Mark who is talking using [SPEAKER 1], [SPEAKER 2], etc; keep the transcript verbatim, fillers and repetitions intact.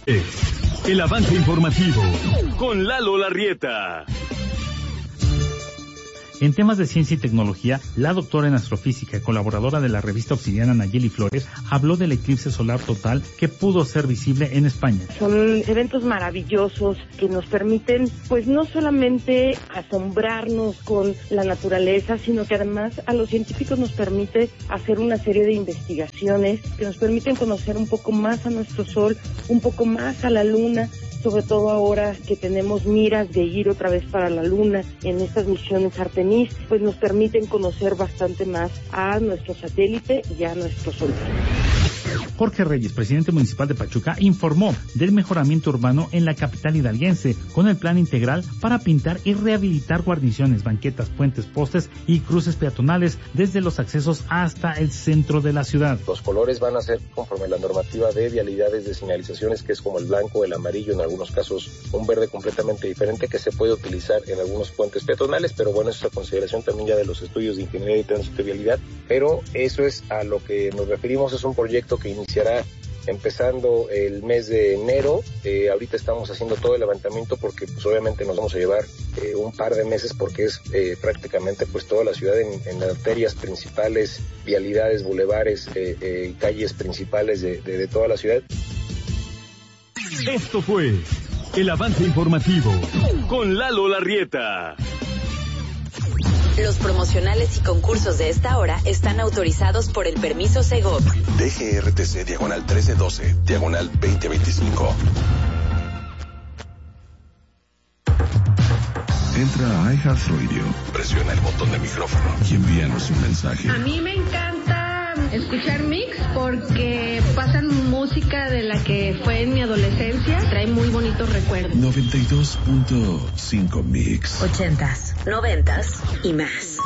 [SPEAKER 1] El avance informativo con Lalo Larrieta.
[SPEAKER 2] En temas de ciencia y tecnología, la doctora en astrofísica y colaboradora de la revista Obsidiana, Nayeli Flores, habló del eclipse solar total que pudo ser visible en España.
[SPEAKER 3] Son eventos maravillosos que nos permiten, pues, no solamente asombrarnos con la naturaleza, sino que además a los científicos nos permite hacer una serie de investigaciones que nos permiten conocer un poco más a nuestro Sol, un poco más a la Luna, sobre todo ahora que tenemos miras de ir otra vez para la Luna en estas misiones Artemis, pues nos permiten conocer bastante más a nuestro satélite y a nuestro Sol.
[SPEAKER 2] Jorge Reyes, presidente municipal de Pachuca, informó del mejoramiento urbano en la capital hidalguense con el plan integral para pintar y rehabilitar guarniciones, banquetas, puentes, postes y cruces peatonales desde los accesos hasta el centro de la ciudad.
[SPEAKER 4] Los colores van a ser conforme a la normativa de vialidades de señalizaciones, que es como el blanco, el amarillo, en algunos casos un verde completamente diferente que se puede utilizar en algunos puentes peatonales, pero bueno, eso es a consideración también ya de los estudios de ingeniería y tránsito y vialidad, pero eso es a lo que nos referimos. Es un proyecto que iniciará empezando el mes de enero. Eh, ahorita estamos haciendo todo el levantamiento porque pues obviamente nos vamos a llevar eh, un par de meses porque es eh, prácticamente pues toda la ciudad en, en arterias principales, vialidades, bulevares, eh, eh, calles principales de, de, de toda la ciudad.
[SPEAKER 1] Esto fue el avance informativo con Lalo Larrieta.
[SPEAKER 5] Los promocionales y concursos de esta hora están autorizados por el permiso Segov.
[SPEAKER 6] D G R T C diagonal trece doce, diagonal veinte veinticinco. Entra a iHeartRadio, presiona el botón de micrófono y envíanos un mensaje.
[SPEAKER 7] A mí me encanta escuchar Mix porque pasan música de la que fue en mi adolescencia, trae muy bonitos recuerdos.
[SPEAKER 6] noventa y dos punto cinco Mix.
[SPEAKER 5] Ochentas, noventas y más.